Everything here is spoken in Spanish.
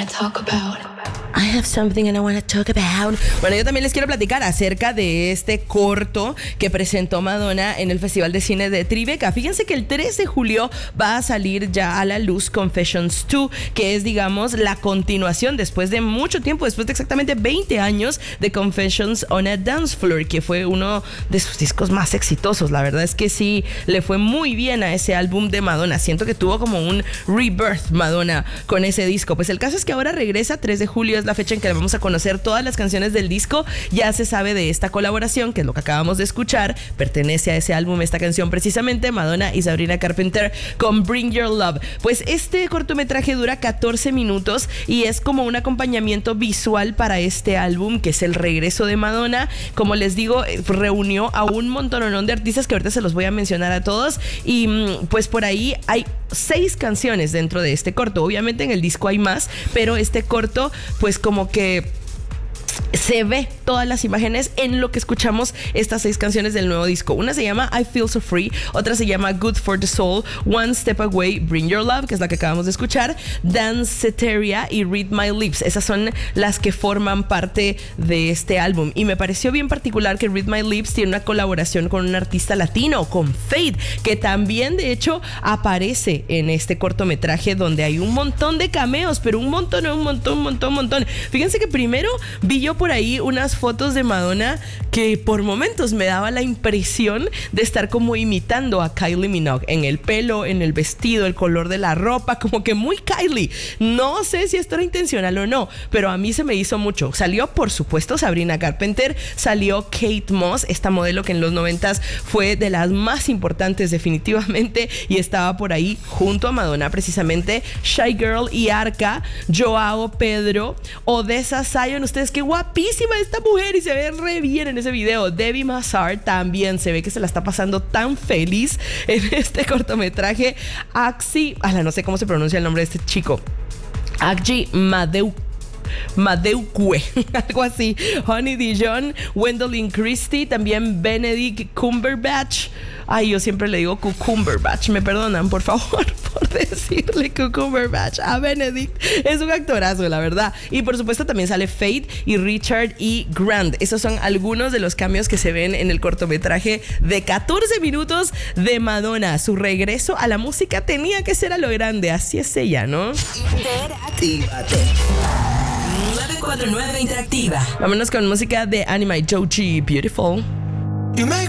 talk about. I have something and I want to talk about. Bueno, yo también les quiero platicar acerca de este corto que presentó Madonna en el Festival de Cine de Tribeca. Fíjense que el 3 de julio va a salir ya a la luz Confessions 2, que es, digamos, la continuación después de mucho tiempo, después de exactamente 20 años de Confessions on a Dance Floor, que fue uno de sus discos más exitosos. La verdad es que sí, le fue muy bien a ese álbum de Madonna. Siento que tuvo como un rebirth Madonna con ese disco. Pues el caso es que ahora regresa, 3 de julio es la fecha en que le vamos a conocer todas las canciones del disco. Ya se sabe de esta colaboración, que es lo que acabamos de escuchar, pertenece a ese álbum, esta canción precisamente, Madonna y Sabrina Carpenter con Bring Your Love. Pues este cortometraje dura 14 minutos y es como un acompañamiento visual para este álbum, que es el regreso de Madonna. Como les digo, reunió a un montononón de artistas que ahorita se los voy a mencionar a todos, y pues por ahí hay 6 canciones dentro de este corto. Obviamente en el disco hay más, pero este corto pues como que se ve todas las imágenes en lo que escuchamos estas 6 canciones del nuevo disco. Una se llama I Feel So Free, otra se llama Good for the Soul, One Step Away, Bring Your Love, que es la que acabamos de escuchar, Danceteria y Read My Lips. Esas son las que forman parte de este álbum. Y me pareció bien particular que Read My Lips tiene una colaboración con un artista latino, con Fade, que también de hecho aparece en este cortometraje, donde hay un montón de cameos, pero un montón. Fíjense que primero vi yo por ahí unas fotos de Madonna que por momentos me daba la impresión de estar como imitando a Kylie Minogue en el pelo, en el vestido, el color de la ropa, como que muy Kylie. No sé si esto era intencional o no, pero a mí se me hizo mucho. Salió, por supuesto, Sabrina Carpenter, salió Kate Moss, esta modelo que en los 90s fue de las más importantes definitivamente, y estaba por ahí junto a Madonna precisamente Shy Girl y Arca, Joao Pedro, Odessa Zion. Ustedes, qué guapísima esta mujer, y se ve re bien en ese video. Debbie Mazar también se ve que se la está pasando tan feliz en este cortometraje. Axi, no sé cómo se pronuncia el nombre de este chico, Agji Madeuque, algo así. Honey Dijon, Gwendolyn Christie, también Benedict Cumberbatch. Ay, yo siempre le digo Cucumberbatch, me perdonan por favor por decirle Cucumberbatch a Benedict. Es un actorazo, la verdad. Y por supuesto también sale Fate y Richard E. Grant. Esos son algunos de los cambios que se ven en el cortometraje de 14 minutos de Madonna. Su regreso a la música tenía que ser a lo grande, así es ella, ¿no? Interactívate. 949 Interactiva. Vámonos con música de Anima y Joji, Beautiful.